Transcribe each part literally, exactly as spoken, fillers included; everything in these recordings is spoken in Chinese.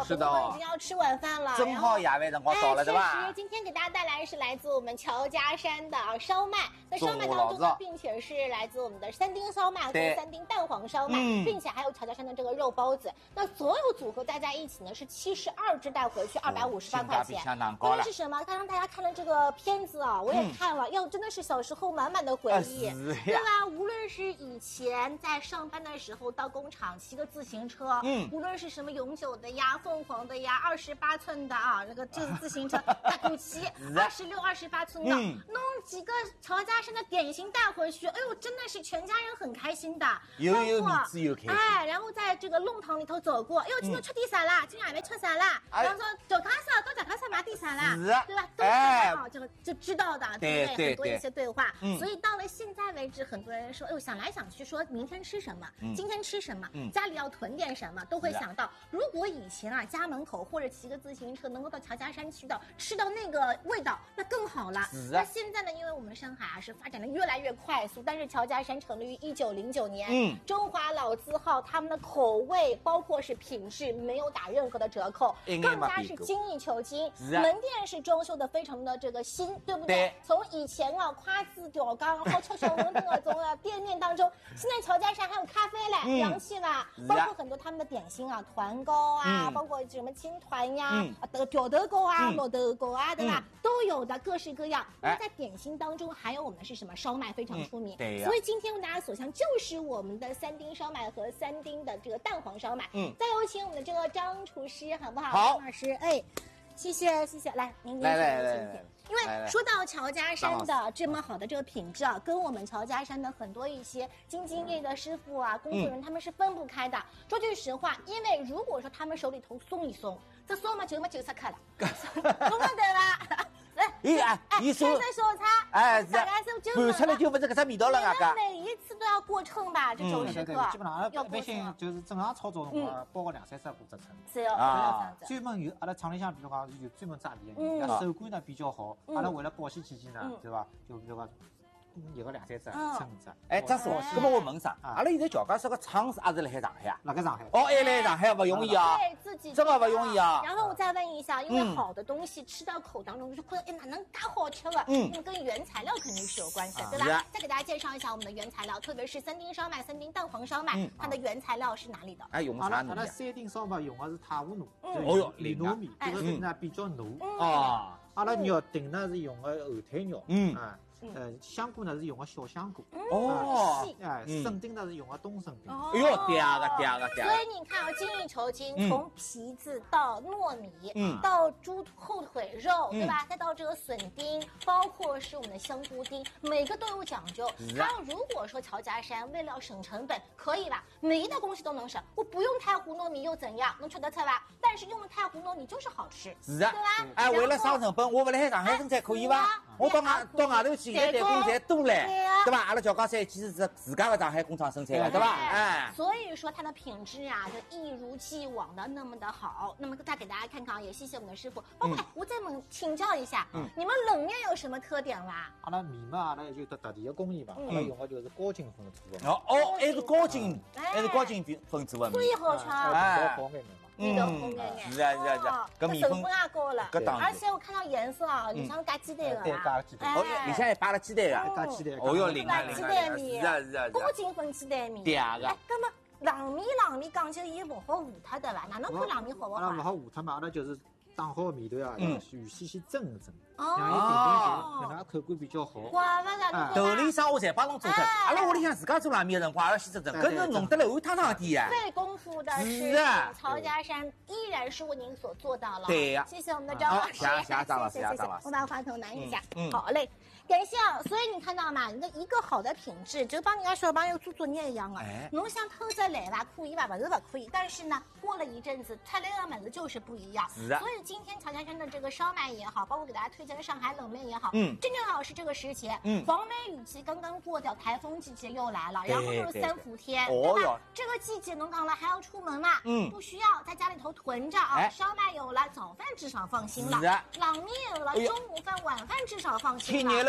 是的哦， 已经要吃晚饭了， 正好夜饭辰光到了，对吧？ 确实，今天给大家带来是来自我们乔家山的烧麦，在烧麦当中呢，并且是来自我们的三丁烧麦和三丁蛋黄烧麦， 嗯、 并且还有乔家山的这个肉包子。那所有组合大家一起呢是七十二只带回去，二百五十八块钱。关键是什么？刚刚大家看了这个片子啊，我也看了，要、嗯、真的是小时候满满的回忆， 呃、 对吧？无论是以前在上班的时候到工厂骑个自行车，嗯，无论是什么永久的呀、凤凰的呀、二十八寸的啊，那个就是自行车大肚骑，二十六、二十八寸的，嗯、弄几个乔家山的点心带回去，哎呦，真的是全家人很开心的， 有有面子有开心。 哎，然后在这个弄堂里头走过，哎呦，今天吃点啥啦？今天还没吃啥啦？ 哎、 然后说脚卡萨到脚卡萨买点啥啦？ 是啊， 对吧？都是啊，这个就知道的， 对不对？很多一些对话， 嗯、 所以到了现在为止，很多人说，哎呦，想来想去，说明天吃什么， 嗯、 今天吃什么， 嗯、 家里要囤点什么，都会想到。如果以前啊，家门口或者骑个自行车能够到乔家山去到吃到那个味道，那更好了。那现在呢，因为我们上海啊是发展的越来越快速，但是乔家山成立于一九零九年，嗯，中华老字号，他们的口味包括是品质没有打任何的折扣，更加是精益求精。门店是装修的非常的这个新，对不对？对，从以前啊夸字吊缸、好吃小馄饨那种啊店面当中，现在乔家山还有咖啡嘞，嗯、洋气吧？包括很多他们的点心啊，团糕啊，嗯、包括什么青团呀、嗯、啊、吊豆糕啊、毛豆糕啊，对吧？嗯、都有的，各式各样。那在点心当中，还有我们是什么烧麦非常出名，嗯、对、所以今天为大家所向就是我们的三丁烧麦和三丁的这个蛋黄烧麦。嗯，再有请我们的这个张厨师，好不好？ 好， 张老师，哎。谢谢谢谢，来您您来来来来， 因为说到乔家山的这么好的这个品质啊，跟我们乔家山的很多一些兢兢业业的师傅啊、工作人员他们是分不开的。说句实话，因为如果说他们手里头松一松，这松嘛就没九十克了，懂了对吧？来， 咦哎，一说开水小菜， 哎， 大概是九拌出来就不是搿只味道了啊！ 每一次都要过秤吧，这九十克， 基本上一般性就是正常操作的话，包个两三十过只称。 是哦，啊， 专门有阿拉厂里向，比如讲有专门炸皮的人，伊手感呢比较好，阿拉为了保鲜起见呢，对吧？就比如讲。有个两三只，称一只。 哎，张师傅，那么我问啥？阿拉现在乔家山个厂是还是辣海上海啊？ 辣盖上海。 哦，还来上海不容易啊！ 对自己真的不容易啊。 然后我再问一下，因为好的东西吃到口当中，就会哎哪能嘎好吃了？嗯，那跟原材料肯定是有关系的，对吧？再给大家介绍一下我们的原材料，特别是三丁烧麦、三丁蛋黄烧麦，它的原材料是哪里的？ 哎，用啥糯米？阿拉三丁烧麦用的是太湖糯， 哦哟， 莲糯米，这个呢比较糯啊。 阿拉肉丁呢是用的后腿肉，嗯啊。呃，香菇呢是用的小香菇， 哦， 哎，生丁呢是用的冬生丁。 哎呦，对啊个对啊个对啊！ 所以你看啊，精益求精，从皮子到糯米，嗯，到猪后腿肉，对吧？再到这个笋丁，包括是我们的香菇丁，每个都有讲究。当然，如果说乔家山为了省成本，可以吧？每一道东西都能省，我不用太湖糯米又怎样？能吃得出吧？但是用了太湖糯米就是好吃， 是啊， 对吧？ 哎，为了省成本，我不来上海生产可以吧？我到外到外头去。现在工侪多嘞，对吧？阿拉乔家山其实是自家的上海工厂生产的，对吧？哎， 所以说它的品质啊，就一如既往的那么的好。那么再给大家看看，也谢谢我们的师傅。包括我再问请教一下，你们冷面有什么特点啦？ 阿拉面嘛，阿拉就特特地的工艺嘛，阿拉用的就是高筋粉做的。 哦哦，还是高筋，还是高筋粉做的面， 所以好吃。 哎，好眼嘛。 味道红眼眼， 是啊是啊是啊， 搿成本也高了，而且我看到颜色啊，里向加鸡蛋的， 对，加鸡蛋， 哦，里向还摆了鸡蛋啊， 加鸡蛋， 哦哟，另外鸡蛋面， 是啊是啊， 高筋粉鸡蛋面， 对啊个。 那么冷面冷面讲究伊勿好糊脱对伐？哪能看冷面好勿好？ 阿拉勿好糊脱嘛，阿拉就是打好面团啊，预先先蒸一蒸， 让伊定定型，让它口感比较好。 怪勿得， 豆里向我侪帮侬做脱。阿拉屋里向自家做冷面的辰光，也要先蒸蒸，搿是弄得来碗汤汤点啊。 费功夫的是曹家山依然是为您所做到了。 对呀， 谢谢我们的张老师， 谢谢张老师，谢谢张老师。 我把话筒拿一下，好嘞。感谢啊！所以你看到嘛，你的一个好的品质，就帮人家小朋友做作业一样啊。侬想偷着来吧，可以吧？不是不可以。但是呢，过了一阵子，出来的么子就是不一样。 是啊。 所以今天乔家山的这个烧麦也好，包括给大家推荐的上海冷面也好，嗯，真正好是这个时节，嗯，黄梅雨季刚刚过掉，台风季节又来了，然后又是三伏天，对吧？这个季节侬讲了还要出门嘛，嗯，不需要在家里头囤着啊。烧麦有了，早饭至少放心了。是啊。冷面有了，中午饭、晚饭至少放心了。 天热了。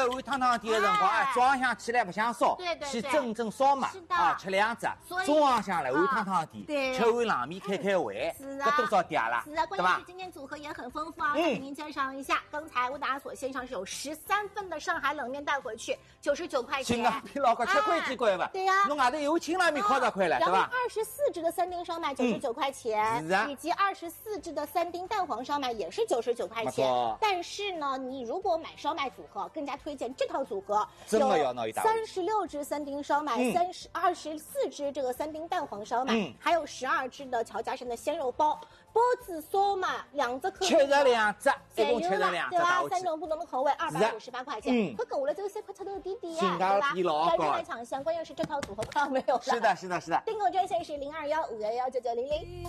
碗汤汤底的辰光，哎，早上想起来不想烧， 对对去蒸蒸烧嘛，啊，吃两只。中浪向来碗汤汤底，吃碗冷面开开胃，搿多少嗲啦？ 是啊，关键是今天组合也很丰富啊，给您介绍一下。刚才为大家所献上是有十三份的上海冷面带回去，九十九块钱。 性价比老高，吃亏几块吧？ 对呀， 侬外头有青拉面烤十块了，对吧？ 二十四只的三丁烧麦九十九块钱， 是啊， 以及二十四只的三丁蛋黄烧麦也是九十九块钱。但是呢，你如果买烧麦组合，更加推荐这套组合， 真的要闹一大。 三十六只三丁烧麦，三十二十四只这个三丁蛋黄烧麦，还有十二只的乔家山的鲜肉包。包子烧麦两只口味， 七十两只，一共七十两只， 对吧？三种不同的口味，二百五十八块钱。嗯，可跟我的这个三块钱都低低呀， 性价比老高。 赶紧来抢先，关键是这套组合快要没有了。 是的，是的，是的。 订购专线是零二幺五幺幺九九零零。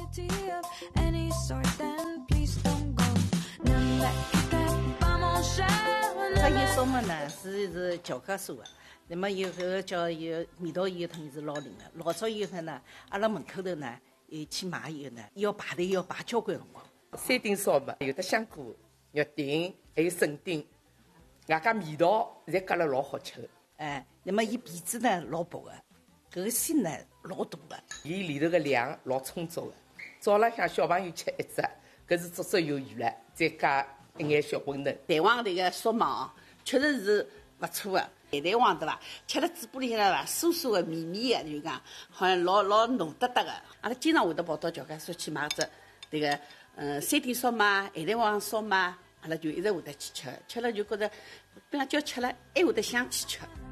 这一烧麦呢是是乔家烧的，那么有个叫有味道以后它是老灵的，老早以后呢，阿拉门口头呢。伊去买以后呢，要排队要排交关辰光。 三丁烧麦有的香菇、肉丁，还有笋丁，外加味道侪夹了老好吃的。 哎，那么伊皮子呢老薄的，搿个馅呢老大的。 伊里头个量老充足的，早浪向小朋友吃一只，搿是足足有余了，再加一眼小馄饨。 蛋黄这个烧麦哦，确实是不错的。蛋蛋黄对伐？吃了嘴巴里向对伐？酥酥的、绵绵的，就讲好像老老浓得得的。阿拉经常会得跑到乔家山去买只这个嗯三丁烧麦、蛋蛋黄烧麦，阿拉就一直会得去吃，吃了就觉得，不然叫吃了还会得想去吃。